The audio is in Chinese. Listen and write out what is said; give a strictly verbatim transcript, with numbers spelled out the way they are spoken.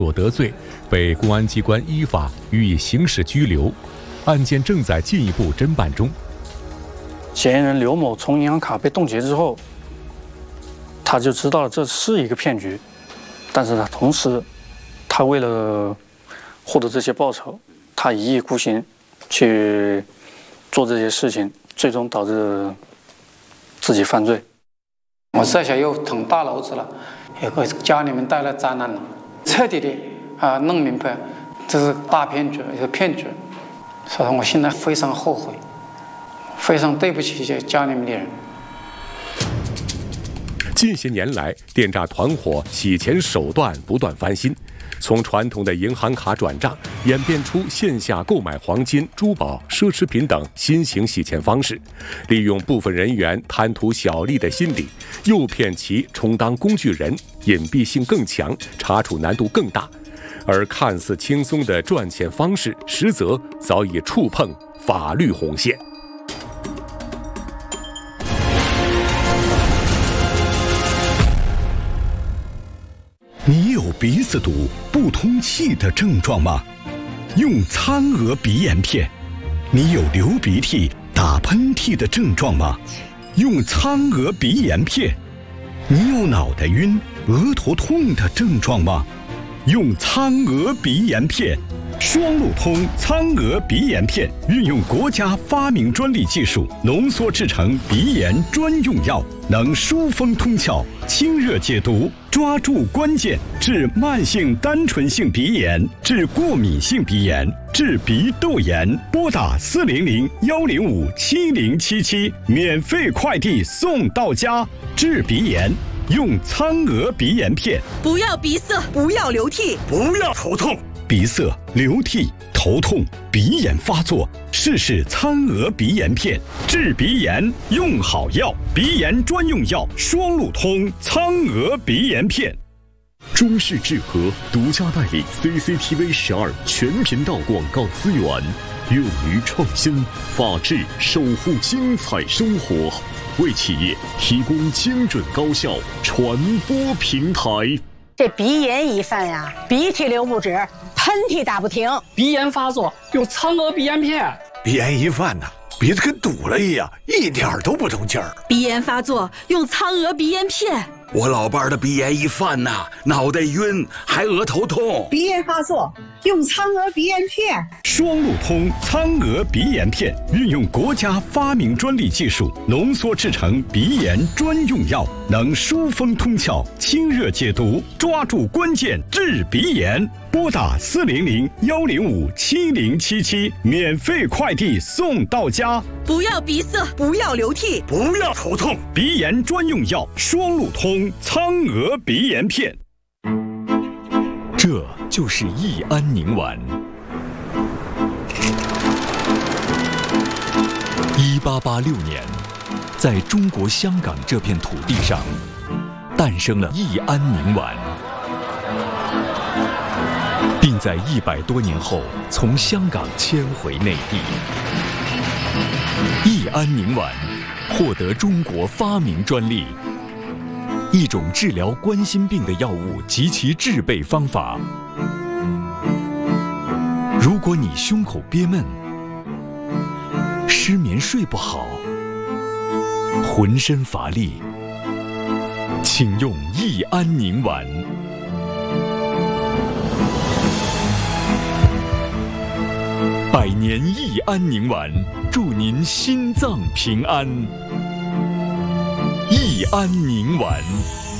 所得罪，被公安机关依法予以刑事拘留，案件正在进一步侦办中。 嫌疑人刘某从银行卡被冻结之后，他就知道了这是一个骗局，但是他同时，他为了获得这些报酬，他一意孤行去做这些事情，最终导致自己犯罪。 我这下又捅大娄子了，也给家里面带来灾难了，彻底的啊弄明白这是大骗局，一个骗局。所以我现在非常后悔，非常对不起这家里面的人。 近些年来，电诈团伙洗钱手段不断翻新，从传统的银行卡转账演变出线下购买黄金、珠宝、奢侈品等新型洗钱方式，利用部分人员贪图小利的心理，诱骗其充当工具人，隐蔽性更强，查处难度更大。而看似轻松的赚钱方式，实则早已触碰法律红线。 你有鼻子堵、不通气的症状吗？用苍娥鼻炎片。你有流鼻涕、打喷嚏的症状吗？用苍娥鼻炎片。你有脑袋晕、额头痛的症状吗？用苍娥鼻炎片。双路通苍娥鼻炎片运用国家发明专利技术浓缩制成鼻炎专用药，能疏风通窍、清热解毒，抓住关键，治慢性单纯性鼻炎，治过敏性鼻炎，治鼻窦炎。拨打四零零幺零五七零七七，免费快递送到家。治鼻炎用苍娥鼻炎片。 不要鼻塞，不要流涕， 不要头痛。鼻塞、流涕、头痛、鼻炎发作，试试苍娥鼻炎片，治鼻炎用好药，鼻炎专用药双路通苍娥鼻炎片。 中视智和独家代理 C C T V 十二全频道广告资源，勇于创新，法治守护精彩生活，为企业提供精准高效传播平台。 这鼻炎一犯呀，鼻涕流不止，喷嚏打不停， 鼻炎发作用苍娥鼻炎片。 鼻炎一犯呢，鼻子跟堵了一样，一点都不通气儿。 鼻炎发作用苍娥鼻炎片。 我老伴儿的鼻炎一犯呐，脑袋晕，还额头痛。 鼻炎发作用苍娥鼻炎片。 双路通苍娥鼻炎片运用国家发明专利技术浓缩制成鼻炎专用药，能疏风通窍、清热解毒，抓住关键，治鼻炎。拨打四零零幺零五七零七七，免费快递送到家。 不要鼻塞，不要流涕， 不要头痛， 鼻炎专用药双路通苍娥鼻炎片。 这就是益安宁丸。一八八六年，在中国香港这片土地上，诞生了益安宁丸。并在一百多年后从香港迁回内地。益安宁丸获得中国发明专利，一种治疗冠心病的药物及其制备方法。如果你胸口憋闷、失眠睡不好、浑身乏力，请用益安宁丸。百年益安宁丸，祝您心脏平安。益安宁丸。